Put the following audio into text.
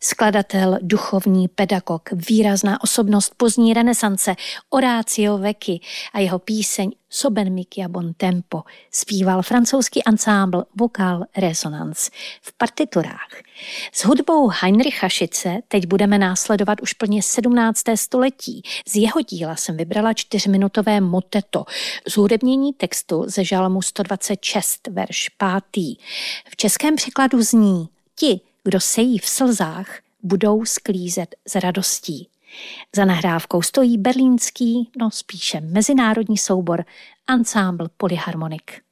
Skladatel, duchovní pedagog, výrazná osobnost pozdní renesance Orazio Vecchi a jeho píseň Soben mici a bon tempo zpíval francouzský ansámbl Vocal Resonance v partiturách. S hudbou Heinricha Schütze teď budeme následovat už plně 17. století. Z jeho díla jsem vybrala 4minutové moteto z hudebnění textu ze žalmu 126, verš 5. V českém překladu zní: Ti, kdo sejí v slzách, budou sklízet s radostí. Za nahrávkou stojí berlínský, spíše mezinárodní soubor Ensemble Polyharmonic.